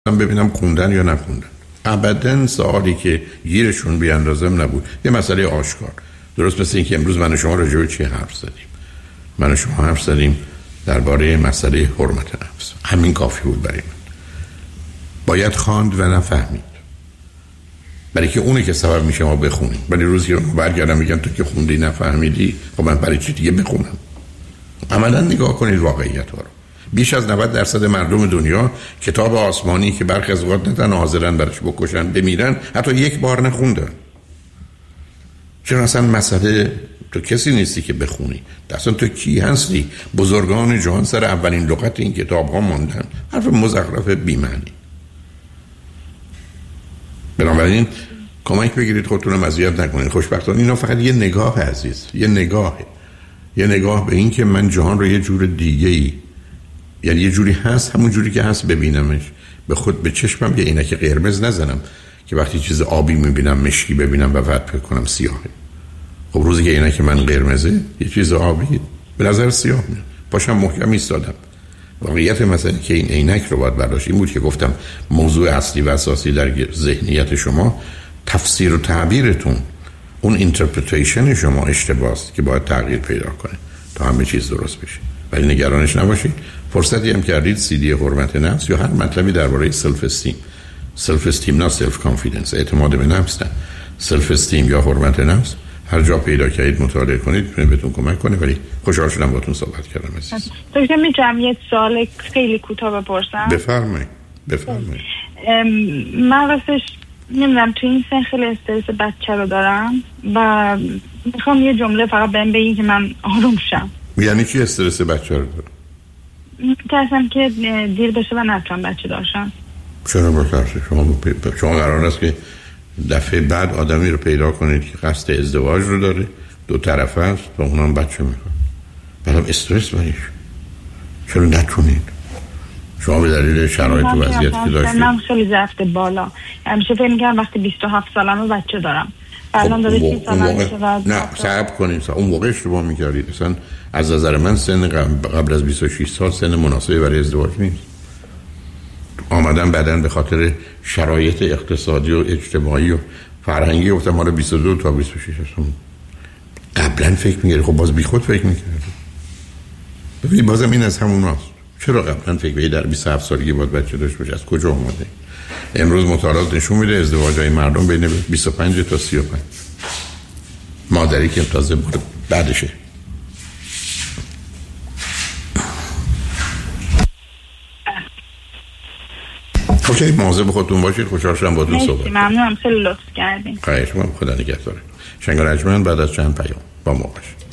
ببینم خوندن یا نخوندن. ابداً سوالی که گیرشون بیاندازم نبود. یه مسئله آشکار. درست مثل این که امروز من و شما راجع به چی حرف زدیم. من و شما حرف زدیم درباره مسئله حرمت نفس. همین کافی بود برای من. باید خواند و نفهمید. برای که اونه که سبب میشه ما بخونیم. ولی روزی که برگردم میگم تو که خوندی نفهمیدی، خب من برای چی دیگه بخونم؟ عملاً نگاه کنید واقعیت ها رو. بیش از 90% مردم دنیا کتاب آسمانی که برخی از اوقات نتن حاضرن برش بکشن بمیرن حتی یک بار نخوندن. چرا اصلا مسئله تو کسی نیستی که بخونی، اصلا تو کی هستی؟ بزرگان جهان سر اولین لغت این کتاب ها موندن. حرف مزخرف بی‌معنی. بنابراین کمک بگیرید خودتون رو اذیت نکنید. خوشبختانه اینا فقط یه نگاه عزیز، یه نگاهه. یه نگاه به این که من جهان رو یه جور دیگه‌ای، یعنی یه جوری هست همون جوری که هست ببینمش. به خود به چشمم یه عینک قرمز نزنم که وقتی چیز آبی میبینم مشکی ببینم و بعد فکر کنم سیاهه. خب روزی که عینک من قرمزه یه چیز آبی به نظر سیاه میاد، پاشم محکم ایستادم. واقعیت مسئله که این عینک رو باید برداشت. این بود که گفتم موضوع اصلی و اساسی در ذهنیت شما تفسیر و تعبیرتون، اون اینترپریتیشن شما اشتباهه که باید تغییر پیدا کنه تا همه چیز درست بشه. ولی نگرانش نباشید. فرصتی هم کردید CD حرمت نفس یا هر مطلبی درباره سلف استیم نه سلف کانفیدنس، اعتماد به نفس نه، سلف استیم یا حرمت نفس، هر جا پیدا کردید مطالعه کنید، میتونه بهتون کمک کنه. ولی خوشحال شدم باهاتون صحبت کردم عزیز. دکتر میتونم یه سوال خیلی کوتاه بپرسم؟ بفرمایید. من راستش نمیدونم تو این سن خیلی استرس بچه رو دارم و میخوام یه جمله فقط بهم بگین که من آروم شم. یعنی چی استرس بچه رو دارم؟ میترسم که دیر بشه و نتونم بچه داشتم. چرا بترسی؟ شما قرار است که دفعه بعد آدمی رو پیدا کنید که قصد ازدواج رو داره، دو طرفه است و اونم بچه میخواد. بعدم استرس بریش. چرا نتونید؟ شما به دلیل شرایط و وضعیت که داشتید. من خیلی رفته بالا. همیشه فکر می‌کردم وقتی 27 سالمه بچه دارم. الان داره 30 سالم میشه. نه صبر کنید. اون موقع اشتباه می‌کردید. اصلا از نظر من سن قبل از 26 سال سن مناسبی برای ازدواج نیست. آمدن بعدن به خاطر شرایط اقتصادی و اجتماعی و فرهنگی گفتم ما رو 22 تا 26 هستم. قبلا فکر می‌کردی خب باز بیخود فکر می‌کردی. ببین بازم این از هموناست. چرا قبلا فکر می‌کردی در 27 سالگی باید بچه داشته باشی؟ از کجا اومده؟ امروز مطالعات نشون میده ازدواج‌های مردم بین 25 تا 35. مادری که تازه بعدشه. اوکی، مواظب خودتون باشید. خوشحال شدم باهاتون صحبت کردم. ممنونم، خیلی لطف کردین. خواهش می‌کنم. خدا نگهدار. شنگ رجمن بعد از چند پیام با ما باشید.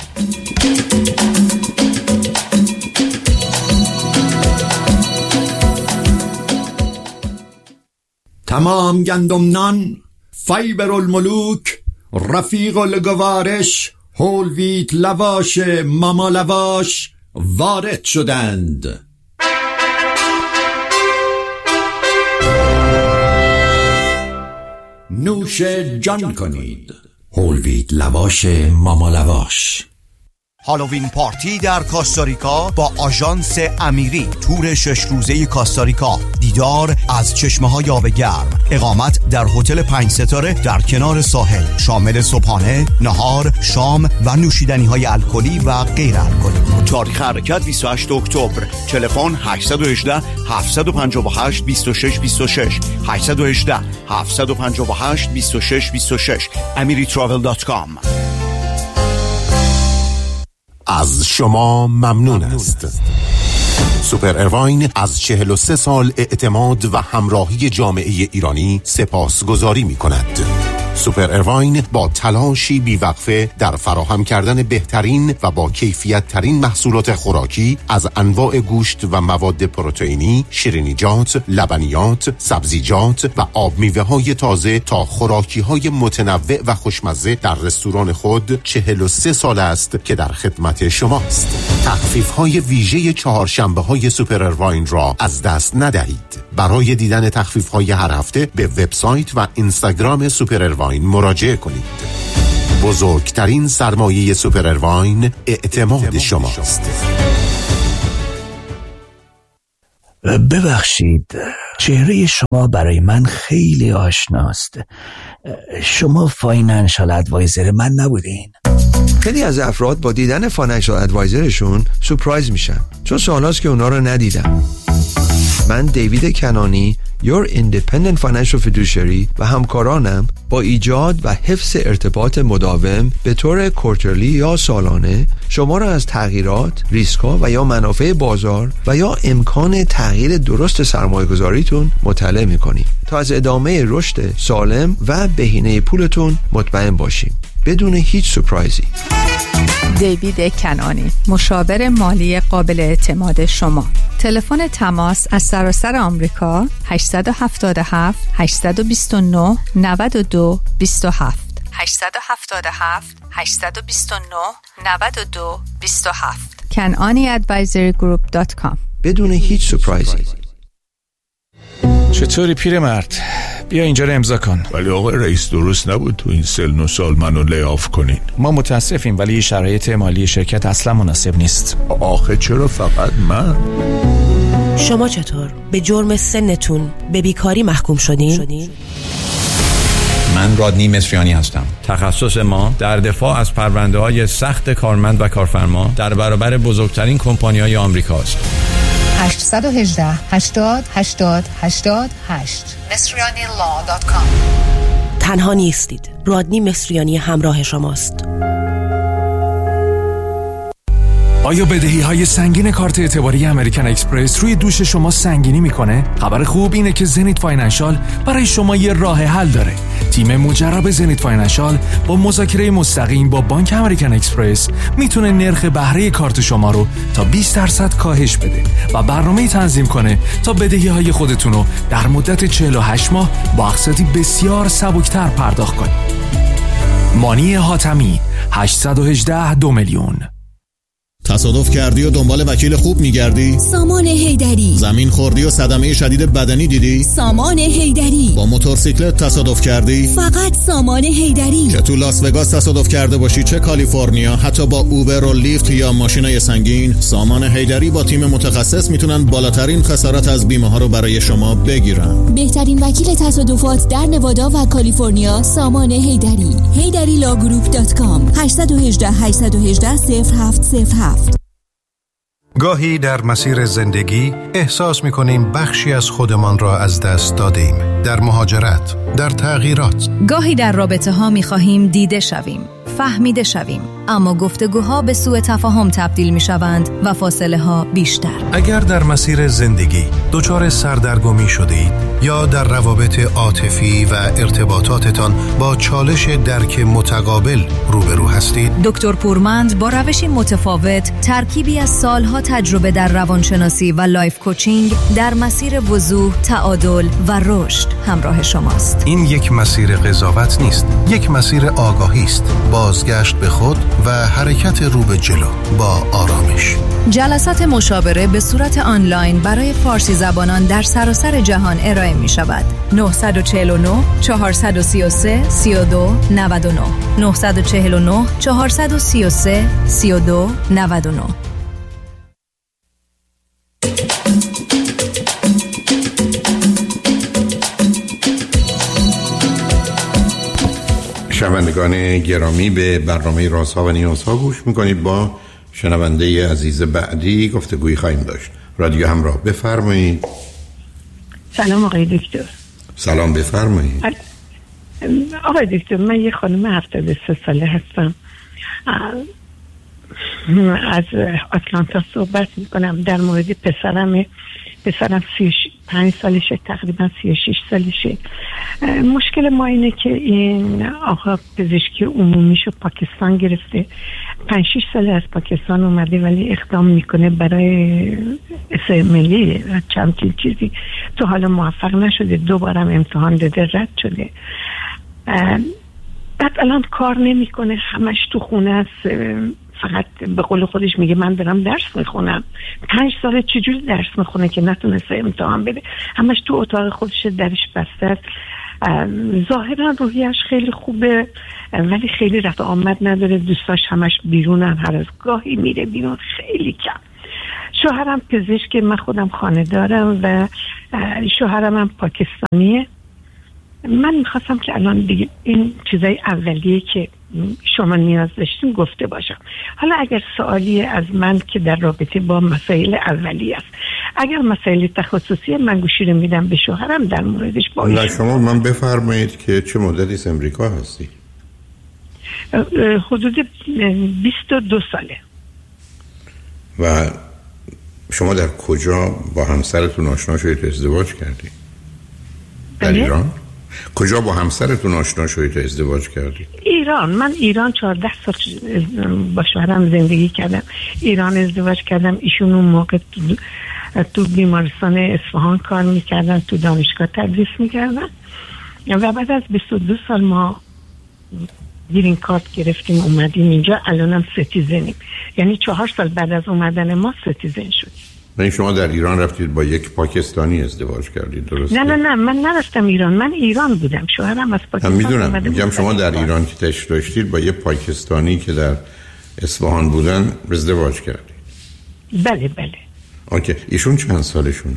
تمام گندمنان، فیبر الملوک، رفیق الگوارش، هول ویت لواش ماما لواش وارد شدند. نوش جان کنید. هول ویت لواش ماما لواش. هالووین پارتی در کاستاریکا با آژانس امیری، تور 6 روزه کاستاریکا، دیدار از چشمه‌های آب گرم، اقامت در هتل 5 ستاره در کنار ساحل، شامل صبحانه، نهار، شام و نوشیدنی‌های الکلی و غیر الکلی. تاریخ حرکت 28 اکتبر. تلفن 818 758 2626 818 758 2626 amiritravel.com. از شما ممنون است. سوپر اروین از 43 سال اعتماد و همراهی جامعه ایرانی سپاسگزاری می کند. سوپر اروین با تلاشی بیوقفه در فراهم کردن بهترین و با کیفیت ترین محصولات خوراکی از انواع گوشت و مواد پروتئینی، شیرینیجات، لبنیات، سبزیجات و آب میوه های تازه تا خوراکی های متنوع و خوشمزه در رستوران خود 43 سال است که در خدمت شماست. تخفیف های ویژه چهارشنبه های سوپر اروین را از دست ندهید. برای دیدن تخفیف های هر هفته به وبسایت و اینستاگرام سوپر اروین مراجعه کنید. بزرگترین سرمایه سوپر اروین اعتماد شماست. ببخشید، چهره شما برای من خیلی آشناست. شما فاینانشال ادوایزر من نبودین؟ خیلی از افراد با دیدن فاینانشال ادوایزرشون سورپرایز میشن، چون سوالاست که اونا رو ندیدن. من دیوید کنانی، Your Independent Financial Fiduciary و همکارانم با ایجاد و حفظ ارتباط مداوم به طور کوارترلی یا سالانه شما را از تغییرات، ریسک‌ها و یا منافع بازار و یا امکان تغییر درست سرمایه‌گذاریتون مطلع می‌کنیم تا از ادامه رشد سالم و بهینه پولتون مطمئن باشیم بدون هیچ سورپرایزی. دیوید کنانی، مشاور مالی قابل اعتماد شما. تلفن تماس از سراسر آمریکا 877 829 92 27 877 829 92 27 kananiadvisorygroup.com. بدون هیچ سورپرایزی. چطوری پیرمرد؟ بیا اینجا رو امضا کن. ولی آقای رئیس درست نبود تو این سن و سال منو لی‌آف کنین. ما متاسفیم ولی شرایط مالی شرکت اصلا مناسب نیست. آخه چرا فقط من؟ شما چطور؟ به جرم سنتون به بیکاری محکوم شدین؟ من رادنی مصریانی هستم. تخصص ما در دفاع از پرونده‌های سخت کارمند و کارفرما در برابر بزرگترین کمپانی‌های آمریکاست. 818 80 80 88 مصریanilaw.com. تنها نیستید. رادنی مصریانی همراه شماست. آیا بدهی‌های سنگین کارت اعتباری امریکن اکسپرس روی دوش شما سنگینی میکنه؟ خبر خوب اینه که زنیت فاینانشال برای شما یه راه حل داره. تیم مجرب زنیت فاینانشال با مذاکره مستقیم با بانک امریکن اکسپرس میتونه نرخ بهره کارت شما رو تا 20% کاهش بده و برنامه‌ای تنظیم کنه تا بدهی‌های خودتون رو در مدت 48 ماه با اقساطی بسیار سبکتر پرداخت کنید. مانی حاتمی 818 2 میلیون. تصادف کردی و دنبال وکیل خوب میگردی؟ سامان حیدری. زمین خوردی و صدمه شدید بدنی دیدی؟ سامان حیدری. با موتورسیکلت تصادف کردی؟ فقط سامان حیدری. چه تو لاس وگاس تصادف کرده باشی چه کالیفرنیا، حتی با اوبر و لیفت یا ماشینای سنگین، سامان حیدری با تیم متخصص میتونن بالاترین خسارت از بیمه ها رو برای شما بگیرن. بهترین وکیل تصادفات در نوادا و کالیفرنیا سامان حیدری. HayDariLawGroup.com 818 818 0707. گاهی در مسیر زندگی احساس می‌کنیم بخشی از خودمان را از دست دادیم. در مهاجرت، در تغییرات. گاهی در رابطه‌ها می‌خواهیم دیده شویم، فهمیده شویم، اما گفتگوها به سوء تفاهم تبدیل می‌شوند و فاصله‌ها بیشتر. اگر در مسیر زندگی دچار سردرگمی شدید یا در روابط عاطفی و ارتباطاتتان با چالش درک متقابل روبرو هستید، دکتر پورمند با روشی متفاوت، ترکیبی از سالها تجربه در روانشناسی و لایف کوچینگ در مسیر وضوح، تعادل و رشد همراه شماست. این یک مسیر قضاوت نیست، یک مسیر آگاهی است، بازگشت به خود و حرکت رو به جلو با آرامش. جلسات مشاوره به صورت آنلاین برای فارسی زبانان در سراسر جهان ارائه می شود. 949 433 32 99 949 433 32 99. شنوندگان گرامی، به برنامه رازها و نیازها گوش میکنید. با شنونده عزیز بعدی گفتگویی خواهیم داشت. رادیو همراه، بفرمایید. سلام آقای دکتر. سلام، بفرمایید. آقای دکتر، من یه خانم 73 ساله هستم، از آتلانتا صحبت میکنم. در مورد پسرم 35 سالشه، تقریبا 36 سالشه. مشکل ما اینه که این آقا پزشکی عمومیشو پاکستان گرفته، 5-6 ساله از پاکستان اومده ولی اقدام میکنه برای ملی چندین چیزی، تو حالا موفق نشده، دوبارم امتحان داده رد شده. بعد الان کار نمیکنه، همش تو خونه است، فقط به قول خودش میگه من دارم درس میخونم. 5 ساله چجوری درس میخونه که نتونسته امتحان بده؟ همش تو اتاق خودش، درش بسته است. ظاهرا روحیش خیلی خوبه ولی خیلی رفت آمد نداره، دوستاش همش بیرونن، هر از گاهی میره بیرون، خیلی کم. شوهرم پزشک، من خودم خانه دارم و شوهرم هم پاکستانیه. من میخواستم که الان دیگه این چیزای اولیه که شما نیاز داشتین گفته باشم. حالا اگر سوالی از من که در رابطه با مسائل اولیه است، اگر مسائل تخصصی من گوشی رو میدم به شوهرم در موردش با نه شما من بفرمایید که چه مدتی از امریکا هستی؟ حدود 22 ساله. و شما در کجا با همسرتون آشنا شدید ازدواج کردید؟ در ایران؟ کجا با همسرتون آشنا شدید و ازدواج کردید؟ ایران. من ایران 14 سال با شوهرم زندگی کردم. ایران ازدواج کردم. ایشون اون موقع تو بیمارستان اصفهان کار میکردن، تو دانشگاه تدریس میکردن و بعد از 22 سال ما گرین کارت گرفتیم اومدیم اینجا. الانم سیتیزنیم، یعنی 4 سال بعد از اومدن ما سیتیزن شدیم. نه شما در ایران رفتید با یک پاکستانی ازدواج کردید، درسته؟ نه من نرفتم ایران، من ایران بودم، شوهرم از پاکستان میدونم. میگم شما در ایران که تشریف داشتید با یک پاکستانی که در اصفهان بودن ازدواج کردید. بله. اوکی. ایشون چند سالشونه؟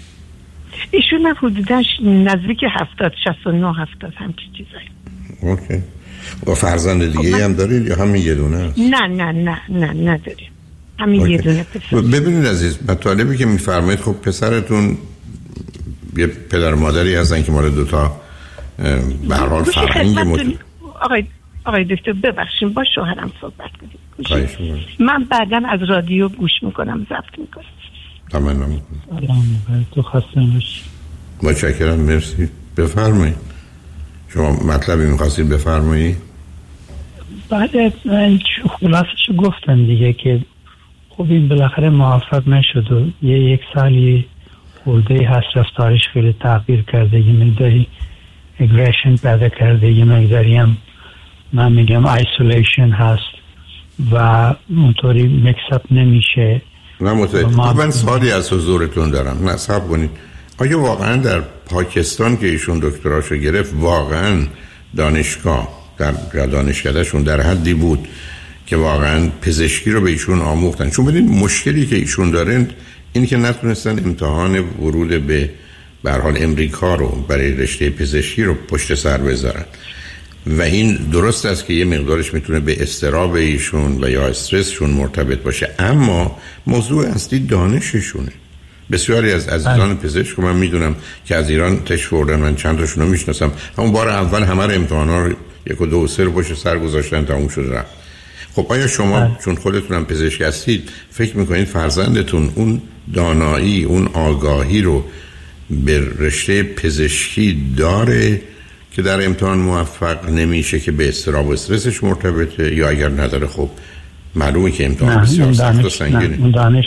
ایشون حدوداً نزدیک 70 69 70 همچین چیزایی. اوکی. و فرزند دیگه هم دارید یا همین یه دونه است؟ نه نداریم، همین یه دونه پسر. ببینید عزیز، مطالبی که میفرمایید خب پسرتون یه پدر مادری هستن که مال دوتا به هر حال فرهنگ آقای دکتر ببخشید با شوهرم صحبت کنید. من بعداً از رادیو گوش میکنم، ضبط میکنم. تمام میکنم. تو خسته نباشی. متشکرم، مرسی. بفرمایید. شما مطلبی می‌خواستید بفرمایید؟ بعد خلاصش گفتن دیگه که خب این بالاخره موفق نشد و یک سالی خورده هست رفتارش خیلی تغییر کرده، یه مقداری اگریشن پیدا کرده، یه مقداری هم من میگم ایسولیشن هست و اونطوری مکساپ نمیشه. نه من سوالی از حضورتون دارم. نه صبر کنید. آیا واقعا در پاکستان که ایشون دکتراشو گرفت واقعا دانشگاه در دانشکدهشون در حدی بود که واقعا پزشکی رو به ایشون آموختن؟ چون ببینید مشکلی که ایشون دارن این که نتونستن امتحان ورود به هر حال امریکا رو برای رشته پزشکی رو پشت سر بذارن و این درست است که یه مقدارش میتونه به اضطراب ایشون و یا استرسشون مرتبط باشه، اما موضوع اصلی دانششونه. بسیاری از عزیزان پزشک من میدونم که از ایران تشریف آوردن، من چند تاشون رو میشناسم، همون بار اول همه رو امتحانا رو 1 و 2 و 3 رو پشت سر گذاشتن تموم شد رفت. خب آیا شما چون خودتون هم پزشک هستید فکر میکنید فرزندتون اون دانایی، اون آگاهی رو به رشته پزشکی داره که در امتحان موفق نمیشه که به اضطراب و استرسش مرتبطه، یا اگر نداره خب معلومه که امتحان بسیار سخت و سنگینه؟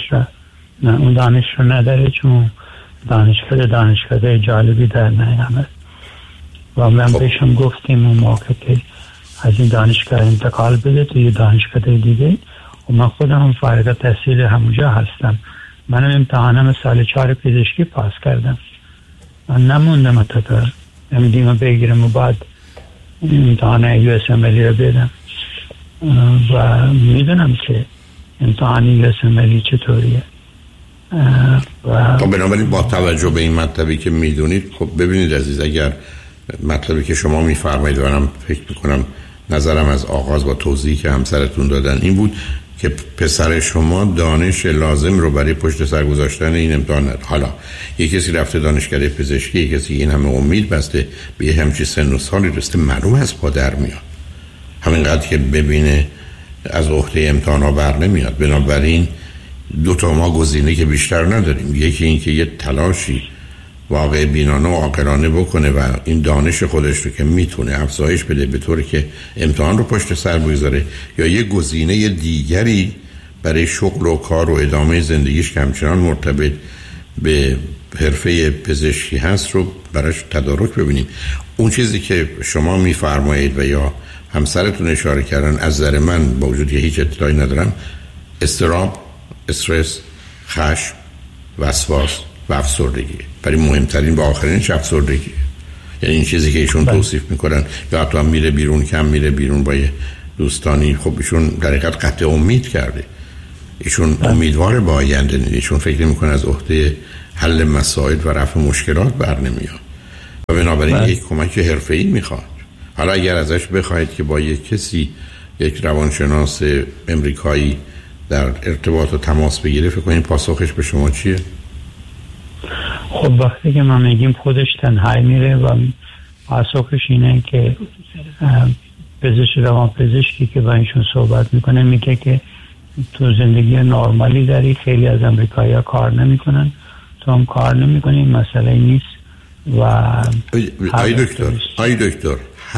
اون دانش رو نداره، چون دانشکده جالبی در نیامد و من بهشم گفتیم اون موقع که از این دانشگاه انتقال بده تو یه دانشکده دیگه و من خودم هم فارغ التحصیل همونجا هستم. منم امتحانم سال 4 پزشکی پاس کردم، من نموندم تا نمیدیم بگیرم و بعد امتحان USMLE رو بدم و میدونم که امتحان USMLE چطوریه. خب بنابراین با توجه به این مطلبی که میدونید، خب ببینید عزیز، اگر مطلبی که شما میفرمایید و منم فکر میکنم نظرم از آغاز با توضیحی که همسرتون دادن این بود که پسر شما دانش لازم رو برای پشت سر گذاشتن این امتحان نداره. حالا یک کسی رفته دانشکده پزشکی، یک کسی این همه امید بسته به یه همچین سن و سالی رسته، معلوم است پا در میاد، همینقدر که ببینه از عهده امتحانا بر نمیاد. بنابراین 2 ما گزینه که بیشتر نداریم، یکی این که یه تلاشی واقع بینانه و عاقلانه بکنه و این دانش خودش رو که میتونه افزایش بده به طوری که امتحان رو پشت سر بگذاره، یا یه گزینه دیگری برای شغل و کار و ادامه زندگیش که همچنان مرتبط به حرفه پزشکی هست رو براش تدارک ببینیم. اون چیزی که شما میفرمایید و یا همسرتون اشاره کردن، از نظر من با وجود که هیچ اطلاعی ندارم، اضطراب، استرس، خشم، وسواس و افسردگی، برای مهمترین و آخرینش افسردگی. یعنی این چیزی که ایشون توصیف میکنن، یا حتی میره بیرون، کم میره بیرون با یه دوستانی، خب ایشون در حقیقت قطع امید کرده ایشون امیدوار با آینده نیست. ایشون فکر نمی‌کنه از عهده حل مسائل و رفع مشکلات بر نمیاد و بنابراین یک کمک حرفه‌ای میخواد. حالا اگر ازش بخواید که با یک کسی، یک روانشناس امریکایی در ارتباط و تماس بگیره، فکر کنید پاسخش به شما چیه؟ خب وقتی که ما میگیم خودش تنهایی میره و پاسخش اینه که روانپزشکی که با اینشون صحبت میکنه میگه که تو زندگی نرمالی داری، خیلی از امریکایی‌ها کار نمیکنن، تو هم کار نمیکنی، این مسئله نیست. و آی دکتر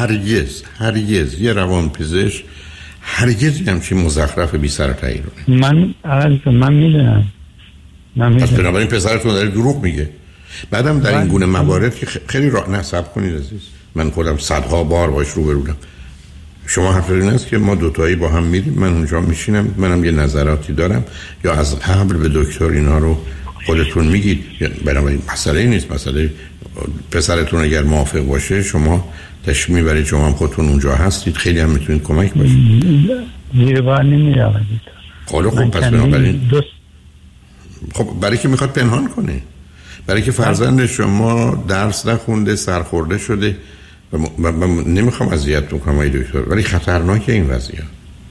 هرگز یه روانپزشک هرگز همچین مزخرف بی سر تایی رو من میدونم. پس بنابراین پسرتون داره دروغ میگه. بعدم در این گونه موارد که خیلی نصب کنید عزیز، من خودم صدها بار باش روبرودم. شما حرف این است که ما دوتایی با هم میریم، من اونجا میشینم، منم یه نظراتی دارم، یا از قبل به دکتر اینا رو خودتون میگید. بنابراین مسئله نیست. مسئله پسرتون اگر موافق باشه شما تشریف میبرید، شما هم خودتون اونجا هستید، خیلی هم میتونید کمک باشید. زیر بار نمیرم. خب پس بنابراین خب برای که میخواد پنهان کنه، برای که فرزند شما درس نخونده، سرخورده شده و نمیخوام اذیت بکنم آقای دکتر، ولی خطرناکه این وضعیت.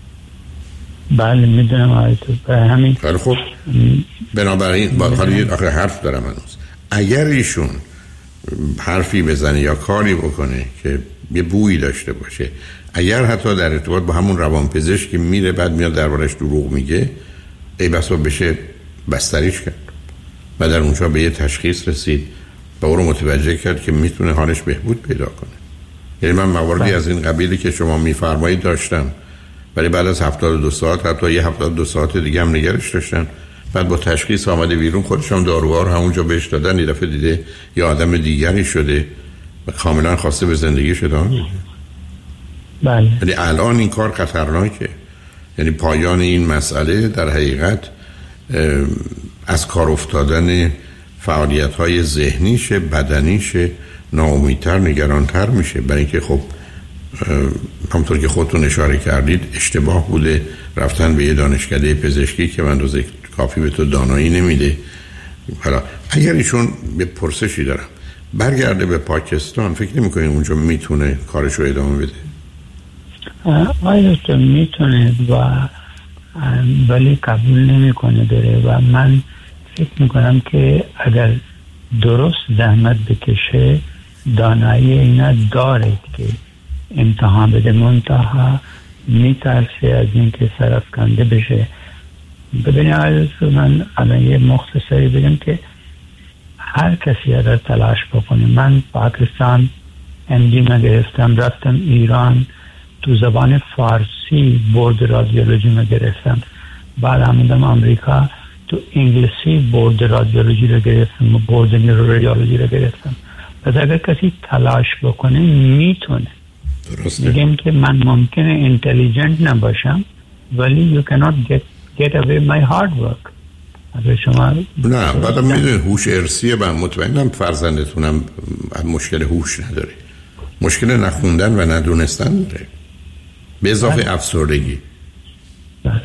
بله میدونم آقای دکتر. همین خب بنابراین آخر حرف دارم هنوز. اگر ایشون حرفی بزنه یا کاری بکنه که یه بویی داشته باشه، اگر حتی در ارتباط با همون روانپزشک که میره بعد میاد دربارش دروغ میگه، ای بسا بشه بستریش کرد و در اونجا به یه تشخیص رسید و او رو متوجه کرد که میتونه حالش بهبود پیدا کنه. یعنی من مواردی از این قبیلی که شما میفرمایید داشتم، ولی بعد از 72 ساعت حتی یه 72 ساعت دیگه هم نگرش داشتن، بعد با تشخیص آمده بیرون، خودش هم داروها رو همونجا بهش دادن، یه دفعه دیده یه آدم دیگری شده و کاملا خواسته به زندگیش ادامه بده. بله. یعنی الان این کار خطرناکه. یعنی پایان این مسئله در حقیقت از کار افتادن فعالیت‌های ذهنیشه، بدنیشه، ناامیدتر، نگرانتر میشه. برای اینکه خب همونطور که خودتون اشاره کردید اشتباه بوده رفتن به یه دانشکده پزشکی که من روزه کافی به تو دانایی نمیده. حالا اگر ایشون به پرسشی دارم برگرده به پاکستان، فکر نمی‌کنید اونجا میتونه کارش رو ادامه بده؟ آیا تو میتونه ولی قبول نمیکنه بره و من فکر میکنم که اگر درست زحمت بکشه دانایی اینا داره که امتحان بده، منتها میترسه از این که سرفکنده بشه. ببینید من الان یه مختصری بگم که هر کسی اگر تلاش بکنه، من پاکستان MD گرفتم، رفتم ایران تو زبان فارسی بورد رادیولوژی ما گرفتم، بعد آمدم آمریکا تو انگلیسی بورد رادیولوژی رو گرفتم، بورد نیورولوژی رو گرفتم. پس اگر کسی تلاش بکنه میتونه. درسته. میگم که من ممکنه اینتلیجنت نباشم ولی you cannot get away my hard work. اگر شما نه بعدم میدونی هوش ارثیه، من مطمئنم فرزندتونم مشکل هوش نداره، مشکل نخوندن و ندونستن داره به اضافه افسردگی. بله.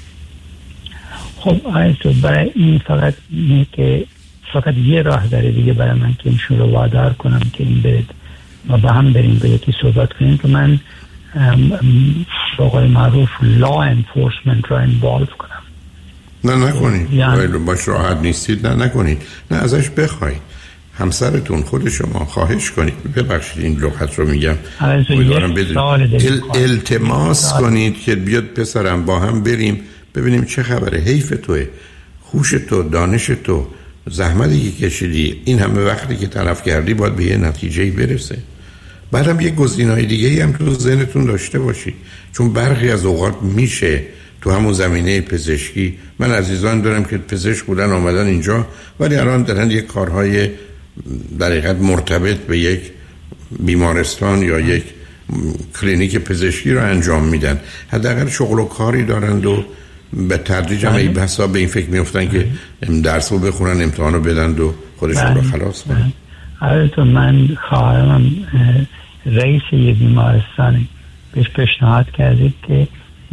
خب آیتو برای این فقط اینه که فقط یه راه داره دیگه برای من که ایشون رو وادار کنم که این برید ما با هم بریم به یکی صحبت کنیم که من با قول معروف law enforcement را involve کنم. نه نکنید، یعنی باش راحت نیستید، نه نکنید، نه ازش بخواید. همسرتون، خود شما خواهش کنید، ببخشید این لغت رو میگم، امیدوارم بدونید، التماس کنید که بیاد پسرم با هم بریم ببینیم چه خبره. حیف توه، خوش تو، دانش تو، زحمتی که کشیدی، این همه وقتی که تلف کردی باید به یه نتیجه‌ای برسه. بعدم یه گزینه‌های دیگه‌ای هم تو ذهنتون داشته باشید، چون برخی از اوقات میشه تو همون زمینه پزشکی. من عزیزان دارم که پزشک بودن آمدن اینجا ولی الان دارن یک کارهای در حقیقت مرتبط به یک بیمارستان یا یک کلینیک پزشکی رو انجام میدن، حداقل شغل و کاری دارند و به تدریج هم بسا به این فکر میفتن که درس رو بخونن، امتحان رو بدن و خودشون رو خلاص کنن. تو من خواهرم رئیس یه بیمارستانی بهش پیشنهاد کردید که بیا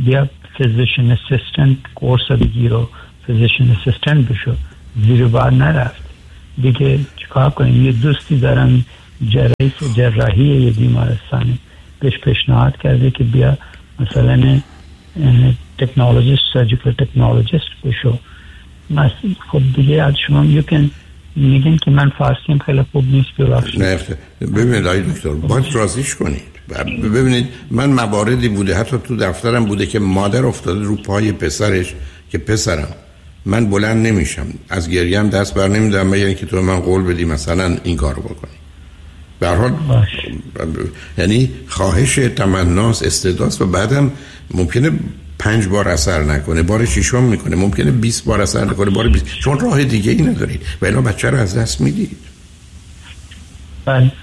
فیزیشن اسیستنت کورس بگیر و فیزیشن اسیستنت بشو، زیر بار نرفت دیگه. چیکار کنیم؟ یه دوستی دارم جراحی یه بیمارستانی، بهش پیشنهاد کرده که بیا مثلا تکنولوژیست، سرجیکال تکنولوژیست بشو. خب دیگه از شما میگن که من فارسیم خیلی خوب نیست. نه ببینید آقای دکتر، باید راضیش کنید. ببینید من مواردی بوده، حتی تو دفترم بوده که مادر افتاده رو پای پسرش که پسرم من بلند نمیشم، از گریم دست بر نمیدارم مگر اینکه تو من قول بدی مثلا این کارو بکنی. به هر حال یعنی خواهش، تمناس، استعداست و بعدم ممکنه 5 بار اثر نکنه، بار 6م میکنه، ممکنه 20 بار اثر نکنه، بار 20، چون راه دیگه ای ندارید و الا بچه رو از دست میدید. بله.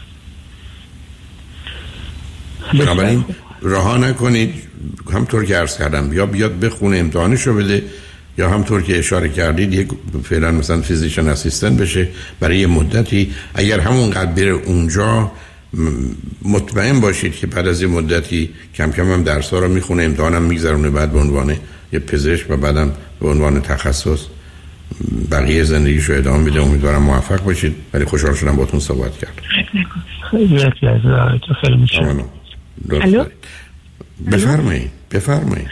بنابراین رها نکنید. همطور که عرض کردم یا بیاد بخونه امتحانشو بده، یا همطور که اشاره کردید یک فعلا مثلا فیزیشن اسیستنت بشه برای مدتی. اگر همونقدر بره اونجا مطمئن باشید که بعد از یه مدتی کم کم هم درس‌ها رو میخونه، امتحانم میگذرونه، بعد به عنوان یه پزشک و بعدم به عنوان تخصص بقیه زندگیشو ادامه میده. امیدوارم موفق باشید. ولی خوشحال شدم باهاتون صحبت کردم. خیلی متشکرم. الو، بفرمایید.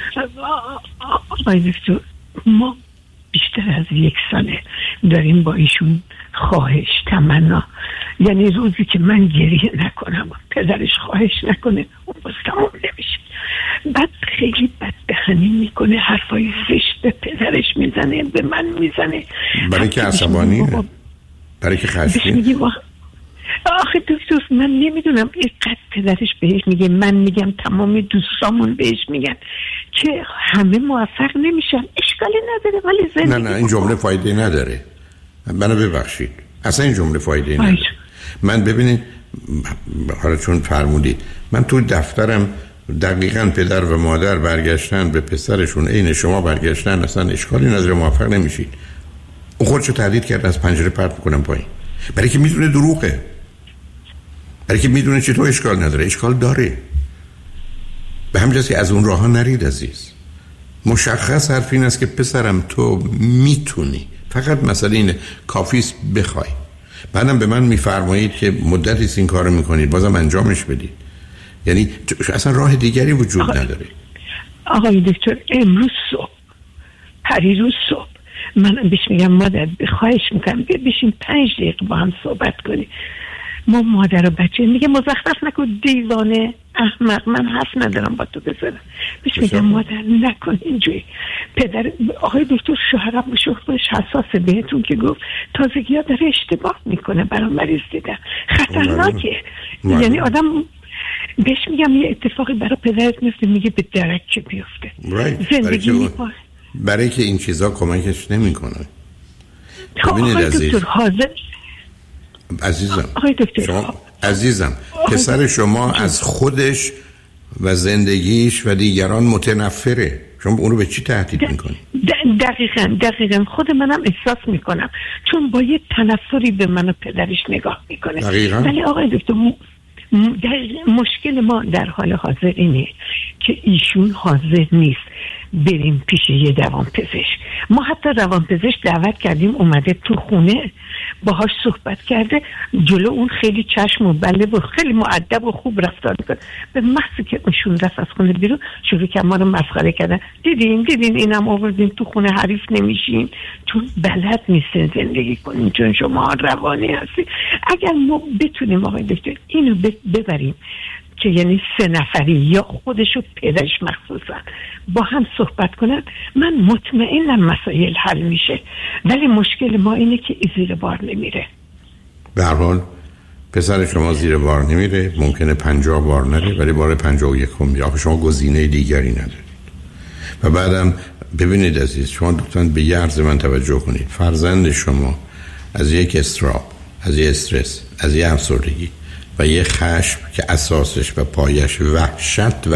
آقای دکتر، ما بیشتر از 1 ساله داریم با ایشون خواهش، تمنا، یعنی روزی که من گریه نکنم پدرش خواهش نکنه اون باز تمام نمیشه. بعد خیلی بددهنی میکنه، حرفای زشت به پدرش میزنه، به من میزنه. برای که عصبانیه، برای که خشمگینه. آخه دکتر من نمیدونم، اینقدر پدرش بهش میگه، من میگم، تمام دوستامون بهش میگن که همه موفق نمیشن. اشکالی نداره ولی زندگی. نه این جمله فایده نداره. منو ببخشید، اصلا این جمله فایده نداره. من ببینید حالا چون فرمودید، من تو دفترم دقیقاً پدر و مادر برگشتن به پسرشون عین شما برگشتن، اصلا اشکالی نداره، موفق نمیشید. اون خودشو تهدید کرد از پنجره پرت میکنم پایین، برای که میدونه دروغه، برای که میدونه چه تو اشکال نداره. اشکال داره. به همین جاست که از اون راه ها نرید عزیز. مشخص حرف این است که پسرم تو میتونی، فقط مسئله اینه کافیست بخوای. بعدم به من میفرمایید که مدتی این کارو میکنید، بازم انجامش بدید. یعنی اصلا راه دیگری وجود نداره. آقای دکتر امروز صبح، پریروز صبح من بهش میگم مادر خواهش میکنم بشین 5 دقیقه با هم صحبت کنیم. ما مادر و بچه میگه مزخرف نکن، دیوانه، احمق، من حرف ندارم با تو بزنم. بهش میگم مادر نکن اینجوری. پدر آقای دکتر شوهرم شوهرش حساسه بهتون که گفت تازگی ها داره اشتباه میکنه برای مریض دیدن، خطرناکه. یعنی آدم بهش میگم یه اتفاقی برای پدرت میفته، میگه به درک که بیفته. زندگی برای که این چیزا کمکش نمیکنه. ببینید عزیزم پسر شما از خودش و زندگیش و دیگران متنفره. شما اون رو به چی تهدید میکنی؟ دقیقاً خود منم احساس میکنم، چون با یه تنفری به من و پدرش نگاه میکنه. ولی آقای دکتر مشکل ما در حال حاضر اینه که ایشون حاضر نیست بریم پیش یه روانپزشک. ما حتی روانپزشک دعوت کردیم، اومده تو خونه باهاش صحبت کرده، جلو اون خیلی چشم و بله و خیلی مؤدب و خوب رفتار میکنه. به محضی که ایشون رفت از خونه بیرون شروع کرد ما رو مسخره کردن. دیدین اینم آوردین تو خونه، حریف نمیشین چون بلد نیستین زندگی کنین، چون شما روانی هستین. اگر ما بتونیم آقای دکتر اینو ببریم که یعنی 3 نفری یا خودش و پدرش مخصوصا با هم صحبت کنن، من مطمئنم مسائل حل میشه. ولی مشکل ما اینه که زیر بار نمیره. به هر حال پسر شما زیر بار نمیره، ممکنه 50 بار نره، ولی بار 51 یا شما گزینه دیگری ندارید. و بعدم ببینید عزیز، شما لطفاً به یه عرض من توجه کنید. فرزند شما از یک استراب، از یک استرس، از یک افسردگی و یه خشم که اساسش و پایش وحشت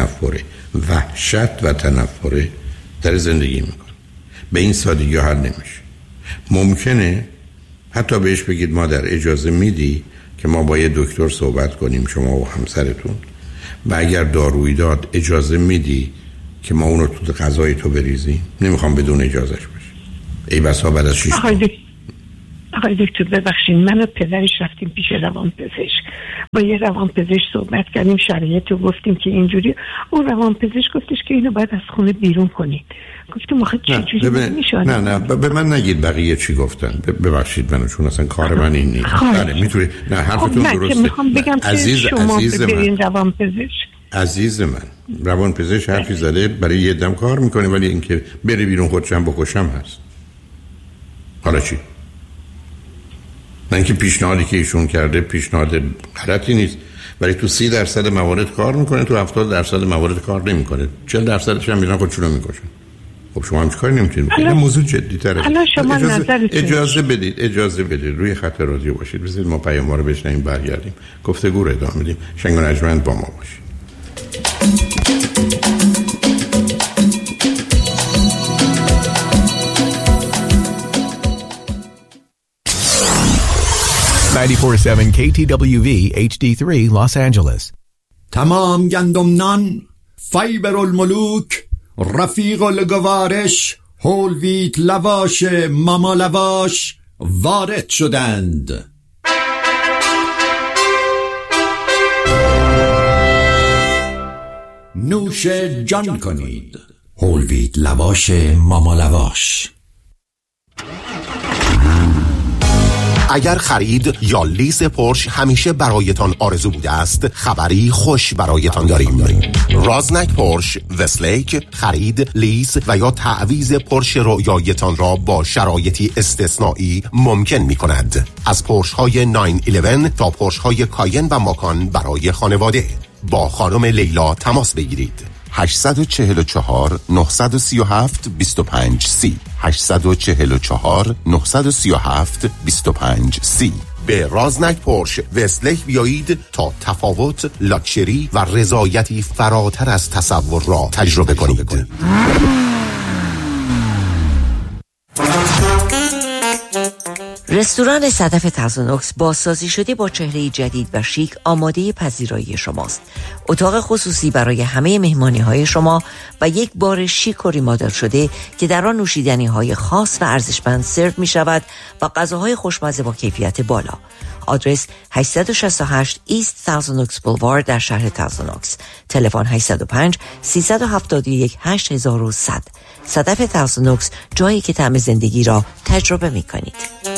و تنفره در زندگی میکنه. به این سادگی حل نمیشه. ممکنه حتی بهش بگید مادر اجازه میدی که ما با یه دکتر صحبت کنیم، شما و همسرتون، و اگر دارویی داد اجازه میدی که ما اونو تو غذای تو بریزیم؟ نمیخوام بدون اجازهش باشه. ای بسا بعد از 6 آقای دکتر ببخشید، من و پدرش رفتیم پیش روانپزشک، با یه روانپزشک صحبت کردیم، شرایط رو گفتیم که اینجوری. اون روانپزشک گفتش که اینو باید از خونه بیرون کنید. گفتیم آخه چجوری میشه؟ نه به من نگید بقیه چی گفتن. ببخشید منو، چون اصلا کار من این نیست. بله میتونی. نه حرفتون درسته. میخوام بگم که شما برین روانپزشک. عزیز من، روانپزشک حرفی زده برای یه دم کار میکنه، ولی اینکه بری بیرون خودشم بکشم هست. حالا چی؟ نه اینکه پیشنهادی که ایشون کرده پیشنهاد غلطی نیست، ولی تو 30% موارد کار میکنه، تو 70% موارد کار نمیکنه، 40% هم میرن خودشونو میکشن. خب شما هم چیکاری نمیتونید بکنید؟ این موضوع جدی تره. الان شما اجازه بدید روی خط رادیو باشید، بذارید ما پیام‌ها رو بشنویم، برگردیم گفتگو رو ادامه میدیم. شنگ و نجمند با ما باشید. KTWV HD3 Los Angeles. تمام گندمنان، فیبر الملوک، رفیق الگوارش، هول ویت لواش، ماما لواش وارد شدند. نوش جان کنید. هول ویت لواش ماما لواش. اگر خرید یا لیز پورش همیشه برایتان آرزو بوده است، خبری خوش برایتان داریم. رازنک پورش وستلیک خرید، لیز و یا تعویض پورش رویایتان را با شرایطی استثنایی ممکن می کند. از پورش های 911 تا پورش های کاین و ماکان برای خانواده. با خانم لیلا تماس بگیرید. 844 937 25 30 844 937 25 30. به رازنک پورش وستلیک بیایید تا تفاوت، لاکچری و رضایتی فراتر از تصور را تجربه کنید. رستوران صدف تازونوکس بازسازی شده با چهره جدید و شیک آماده پذیرایی شماست. اتاق خصوصی برای همه مهمانی‌های شما و یک بار شیک و ریمادل شده که در آن نوشیدنی‌های خاص و ارزشمند سرو می‌شود و غذاهای خوشمزه با کیفیت بالا. آدرس 868 ایست تازونوکس بولوارد در شهر تازونوکس. تلفن 805 371 8100. صدف تازونوکس، جایی که طعم زندگی را تجربه می‌کنید.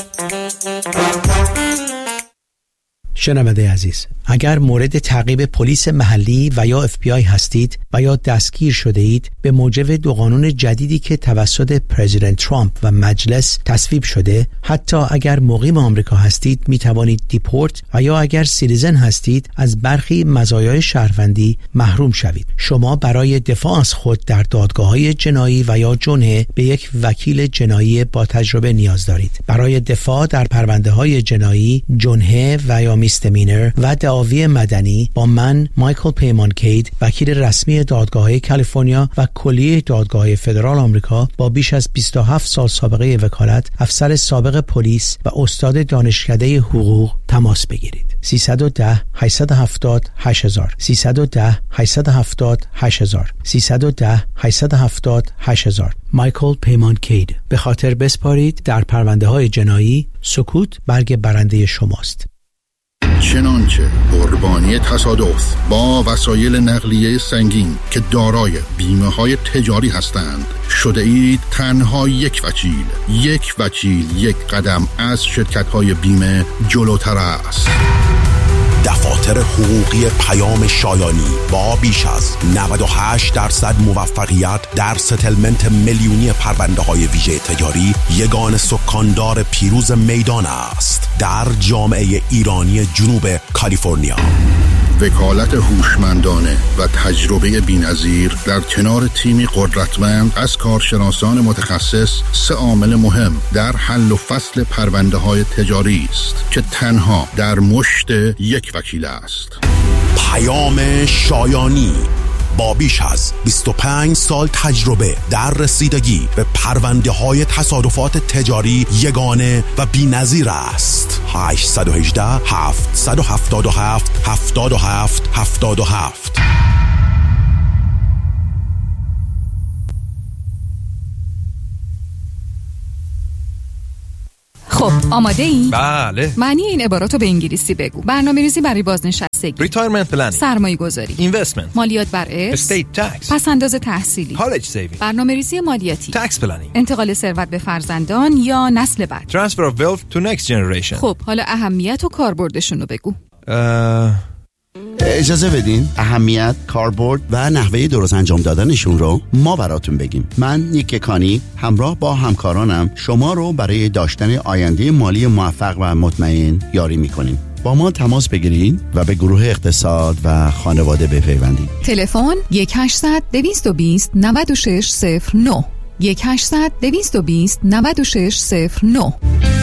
شنونده عزیز، اگر مورد تعقیب پلیس محلی و یا FBI هستید و یا دستگیر شده اید، به موجب دو قانون جدیدی که توسط پرزیدنت ترامپ و مجلس تصویب شده، حتی اگر مقیم آمریکا هستید می توانید دیپورت و یا اگر سیتیزن هستید از برخی مزایای شهروندی محروم شوید. شما برای دفاع از خود در دادگاه‌های جنایی و یا جنحه به یک وکیل جنایی با تجربه نیاز دارید. برای دفاع در پرونده‌های جنایی، جنحه و یا میستمینر و دعاوی مدنی با من مایکل پیمانکید، وکیل رسمی دادگاه‌های کالیفرنیا و کلیه دادگاه‌های فدرال آمریکا با بیش از 27 سال سابقه وکالت، افسر سابق پلیس و استاد دانشکده حقوق تماس بگیرید. 310 870 8000 310 870 8000 310 870 8000. مایکل پیمانکید. به خاطر بسپارید در پرونده‌های جنایی، سکوت برگ برنده شماست. چنانچه قربانی تصادف با وسایل نقلیه سنگین که دارای بیمه‌های تجاری هستند شده اید، تنها یک وکیل یک قدم از شرکت‌های بیمه جلوتر است. دفاتر حقوقی پیام شایانی با بیش از 98% موفقیت در ستلمنت میلیونی پرونده‌های ویژه تجاری، یگان سکاندار پیروز میدان است در جامعه ایرانی جنوب کالیفرنیا. وکالت هوشمندانه و تجربه بی‌نظیر در کنار تیمی قدرتمند از کارشناسان متخصص، سه عامل مهم در حل و فصل پرونده‌های تجاری است که تنها در مشت یک وکیل است. پیام شایانی با بیش از 25 سال تجربه در رسیدگی به پرونده‌های تصادفات تجاری یگانه و بی‌نظیر است. 818 777 77 77. خب آماده این؟ بله. معنی این عباراتو به انگلیسی بگو. برنامه‌ریزی برای بازنشستگی، Retirement planning، سرمایه‌گذاری، Investment، مالیات بر ارث، Estate tax، پس‌انداز تحصیلی، College saving، برنامه‌ریزی مالیاتی، Tax planning، انتقال ثروت به فرزندان یا نسل بعد، Transfer of wealth to next generation. خب حالا اهمیت و کاربردشون رو بگو. اجازه بدین اهمیت، کاربرد و نحوه درست انجام دادنشون رو ما براتون بگیم. من نیک کانی همراه با همکارانم شما رو برای داشتن آینده مالی موفق و مطمئن یاری میکنیم. با ما تماس بگیرید و به گروه اقتصاد و خانواده بپیوندید. تلفن 1-800-220-9609 1-800-220-9609